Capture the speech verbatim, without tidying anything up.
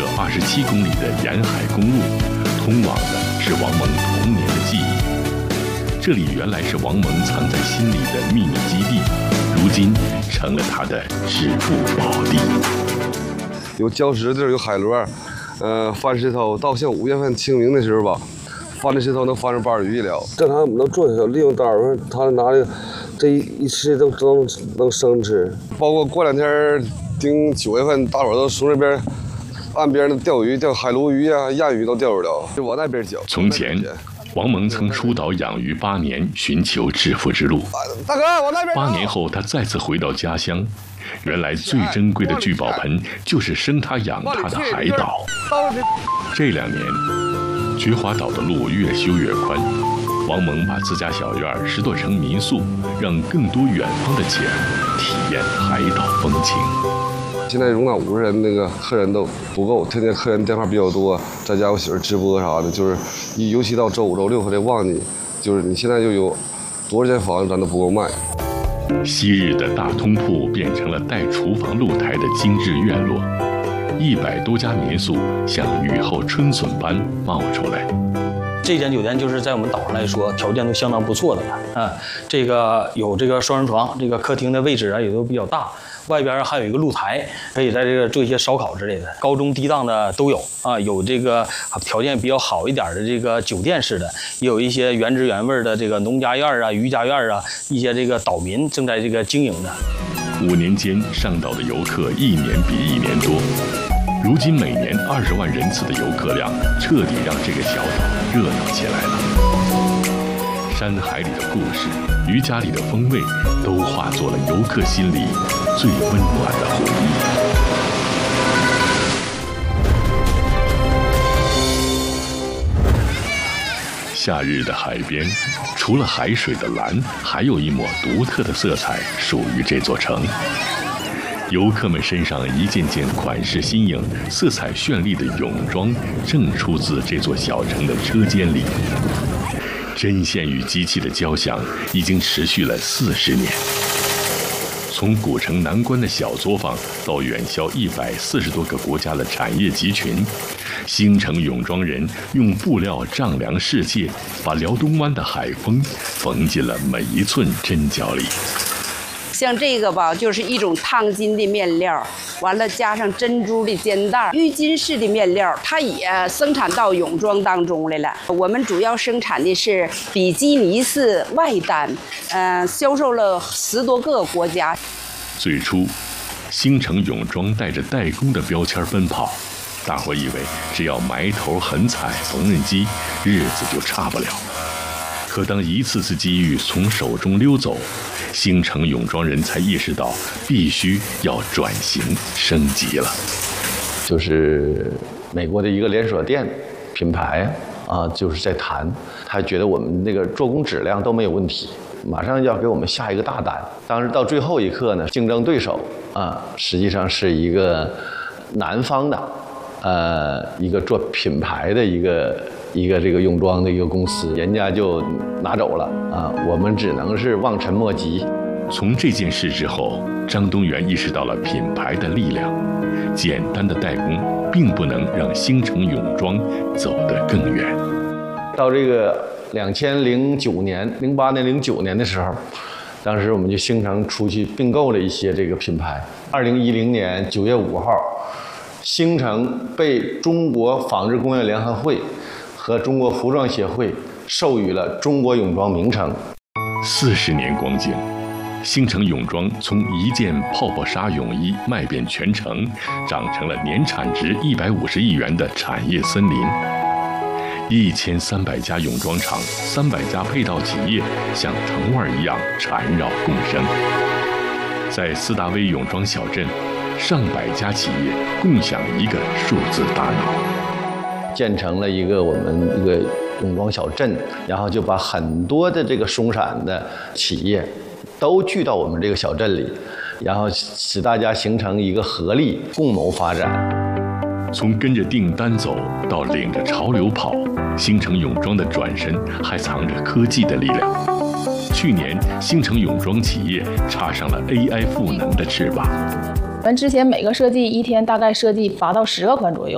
设二十七公里的沿海公路，通往的是王蒙童年的记忆。这里原来是王蒙藏在心里的秘密基地，如今成了他的致富宝地。 有礁石地儿，有海螺，呃，翻石头。到像五月份清明的时候吧，翻的石头能翻成鲅鱼了。正常我们能做小利用单儿，他拿这个这一一吃都都能能生吃。包括过两天顶九月份，大伙都从这边岸边的钓鱼，钓海鲈鱼啊、燕鱼都钓着了，就往那边钓。 从前，王蒙曾出岛养鱼八年，寻求致富之路。 大哥，往那边。 八年后，他再次回到家乡。原来最珍贵的聚宝盆就是生他养他的海岛。这两年，菊花岛的路越修越宽，王蒙把自家小院拾掇成民宿，让更多远方的潜体验海岛风情。 现在容纳五十人，那个客人都不够，天天客人电话比较多，再加我媳妇直播啥的，就是尤其到周五、周六或者旺季，就是你现在就有多少间房子咱都不够卖。 昔日的大通铺变成了带厨房露台的精致院落，一百多家民宿像雨后春笋般冒出来。 这间酒店就是在我们岛上来说，条件都相当不错的了啊。这个有这个双人床，这个客厅的位置啊也都比较大。外边还有一个露台，可以在这个做一些烧烤之类的，高中低档的都有啊。有这个条件比较好一点的这个酒店式的，也有一些原汁原味的这个农家院啊、渔家院啊，一些这个岛民正在这个经营的。 五年间上岛的游客一年比一年多，如今每年二十万人次的游客量，彻底让这个小岛热闹起来了。山海里的故事，渔家里的风味，都化作了游客心里最温暖的回忆。夏日的海边，除了海水的蓝，还有一抹独特的色彩属于这座城。游客们身上一件件款式新颖、色彩绚丽的泳装，正出自这座小城的车间里。针线与机器的交响已经持续了四十年。从古城南关的小作坊到远销一百四十多个国家的产业集群，兴城泳装人用布料丈量世界，把辽东湾的海风缝进了每一寸针脚里。 像这个吧，就是一种烫金的面料，完了加上珍珠的肩带，郁金式的面料，它也生产到泳装当中来了。我们主要生产的是比基尼式外单，呃，销售了十多个国家。 最初，兴城泳装带着代工的标签奔跑，大伙以为只要埋头狠踩缝纫机，日子就差不了。可当一次次机遇从手中溜走，兴城泳装人才意识到必须要转型升级了。 就是美国的一个连锁店品牌啊，就是在谈，他觉得我们那个做工质量都没有问题，马上要给我们下一个大单。当时到最后一刻呢，竞争对手啊，实际上是一个南方的，呃，一个做品牌的一个。一个这个泳装的一个公司，人家就拿走了啊，我们只能是望尘莫及。 从这件事之后，张东元意识到了品牌的力量，简单的代工并不能让兴城泳装走得更远。 到这个两千零九年、零八年、零九年的时候，当时我们就兴城出去并购了一些这个品牌。二零一零年九月五号，兴城被中国纺织工业联合会和中国服装协会授予了中国泳装名称。 四十年光景，兴城泳装从一件泡泡纱泳衣卖遍全城，长成了年产值一百五十亿元的产业森林。一千三百家泳装厂，三百家配套企业，像藤蔓一样缠绕共生。在斯达威泳装小镇，上百家企业共享一个数字大脑， 建成了一个我们一个泳装小镇，然后就把很多的这个松散的企业都聚到我们这个小镇里，然后使大家形成一个合力，共谋发展。 从跟着订单走到领着潮流跑，兴城泳装的转身还藏着科技的力量。去年，兴城泳装企业插上了 A I 赋能的翅膀。 我们之前每个设计一天大概设计八到十个款左右，